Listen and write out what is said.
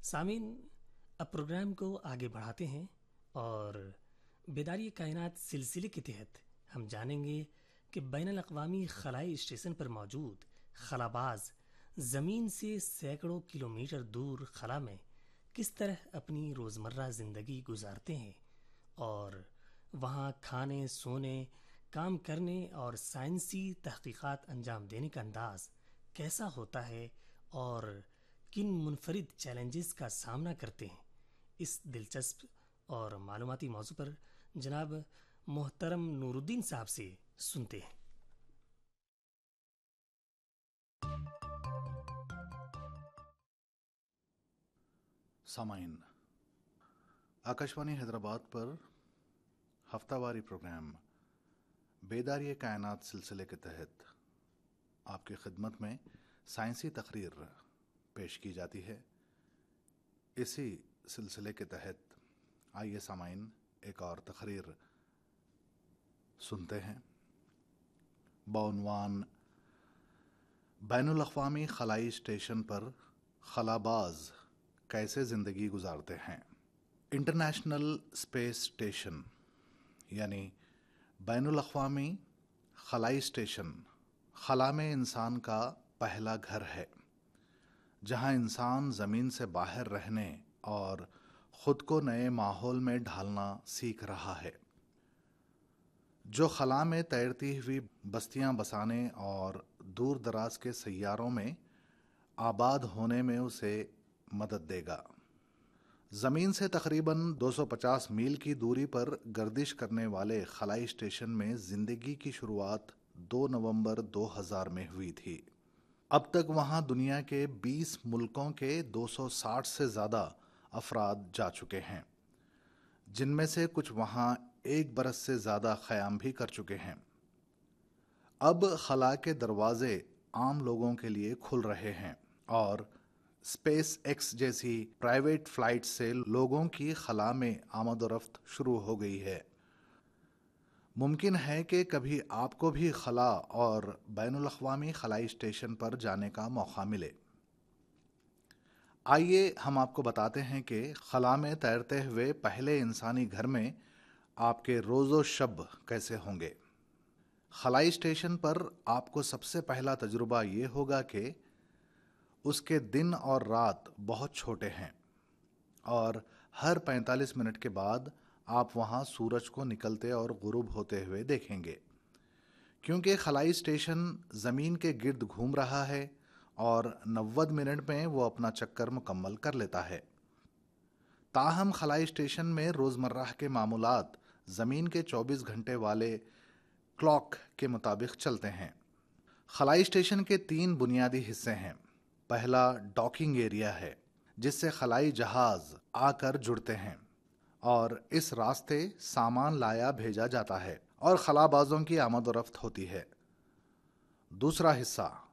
سامعین، اب پروگرام کو آگے بڑھاتے ہیں اور بیداری کائنات سلسلے کے تحت ہم جانیں گے کہ بین الاقوامی خلائی اسٹیشن پر موجود خلاباز زمین سے سینکڑوں کلومیٹر دور خلا میں کس طرح اپنی روزمرہ زندگی گزارتے ہیں اور وہاں کھانے، سونے، کام کرنے اور سائنسی تحقیقات انجام دینے کا انداز کیسا ہوتا ہے اور کن منفرد چیلنجز کا سامنا کرتے ہیں۔ اس دلچسپ اور معلوماتی موضوع پر جناب محترم نور الدین صاحب سے سنتے ہیں۔ سامعین، آکاشوانی حیدرآباد پر ہفتہ واری پروگرام بیداری کائنات سلسلے کے تحت آپ کی خدمت میں سائنسی تقریر پیش کی جاتی ہے۔ اسی سلسلے کے تحت آئیے سامعین ایک اور تقریر سنتے ہیں بعنوان بین الاقوامی خلائی اسٹیشن پر خلاباز کیسے زندگی گزارتے ہیں۔ انٹرنیشنل اسپیس اسٹیشن یعنی بین الاقوامی خلائی اسٹیشن خلا میں انسان کا پہلا گھر ہے، جہاں انسان زمین سے باہر رہنے اور خود کو نئے ماحول میں ڈھالنا سیکھ رہا ہے، جو خلا میں تیرتی ہوئی بستیاں بسانے اور دور دراز کے سیاروں میں آباد ہونے میں اسے مدد دے گا۔ زمین سے تقریباً 250 میل کی دوری پر گردش کرنے والے خلائی اسٹیشن میں زندگی کی شروعات 2 نومبر 2000 میں ہوئی تھی۔ اب تک وہاں دنیا کے 20 ملکوں کے 260 سے زیادہ افراد جا چکے ہیں، جن میں سے کچھ وہاں 1 برس سے زیادہ قیام بھی کر چکے ہیں۔ اب خلا کے دروازے عام لوگوں کے لیے کھل رہے ہیں اور اسپیس ایکس جیسی پرائیویٹ فلائٹ سے لوگوں کی خلا میں آمد و رفت شروع ہو گئی ہے۔ ممکن ہے کہ کبھی آپ کو بھی خلا اور بین الاقوامی خلائی اسٹیشن پر جانے کا موقع ملے۔ آئیے ہم آپ کو بتاتے ہیں کہ خلا میں تیرتے ہوئے پہلے انسانی گھر میں آپ کے روز و شب کیسے ہوں گے۔ خلائی اسٹیشن پر آپ کو سب سے پہلا تجربہ یہ ہوگا کہ اس کے دن اور رات بہت چھوٹے ہیں اور ہر 45 منٹ کے بعد آپ وہاں سورج کو نکلتے اور غروب ہوتے ہوئے دیکھیں گے، کیونکہ خلائی اسٹیشن زمین کے گرد گھوم رہا ہے اور 90 منٹ میں وہ اپنا چکر مکمل کر لیتا ہے۔ تاہم خلائی اسٹیشن میں روزمرہ کے معمولات زمین کے 24 گھنٹے والے کلاک کے مطابق چلتے ہیں۔ خلائی اسٹیشن کے 3 بنیادی حصے ہیں۔ پہلا ڈاکنگ ایریا ہے، جس سے خلائی جہاز آ کر جڑتے ہیں اور اس راستے سامان لایا بھیجا جاتا ہے اور خلابازوں کی آمد و رفت ہوتی ہے۔ دوسرا حصہ